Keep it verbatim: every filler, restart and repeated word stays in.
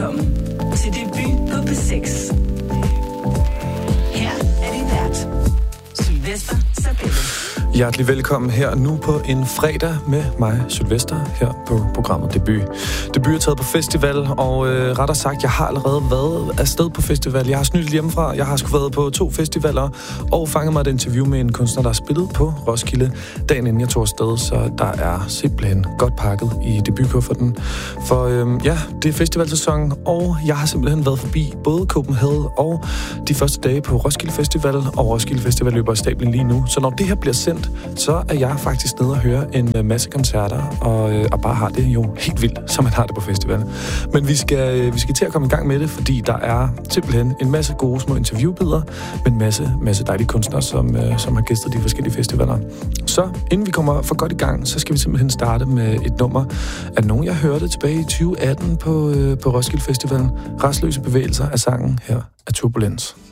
Velkommen til Debut på P seks. Her er din vært, Sylvester Sabello. Hjertelig velkommen her nu på en fredag med mig, Sylvester, her på programmet Debut. Debut er taget på festival, og øh, rettere sagt, jeg har allerede været afsted på festival. Jeg har snydt hjemmefra, jeg har sgu været på to festivaler, og fanget mig et interview med en kunstner, der har spillet på Roskilde dagen inden jeg tog afsted, så der er simpelthen godt pakket i debutkufferten. For øh, ja, det er festivalsæson, og jeg har simpelthen været forbi både Copenhagen og de første dage på Roskilde Festival, og Roskilde Festival løber i stablen lige nu. Så når det her bliver sendt, så er jeg faktisk nede og høre en masse koncerter, og, øh, og bare har det jo helt vildt, som man har det på festivalen. Men vi skal, øh, vi skal til at komme i gang med det, fordi der er simpelthen en masse gode små interviewbidder, med en masse, masse dejlige kunstnere, som, øh, som har gæstet de forskellige festivaler. Så inden vi kommer for godt i gang, så skal vi simpelthen starte med et nummer af nogen, jeg hørte tilbage i tyve atten på, øh, på Roskilde Festivalen. Restløse bevægelser af sangen her af Turbulens.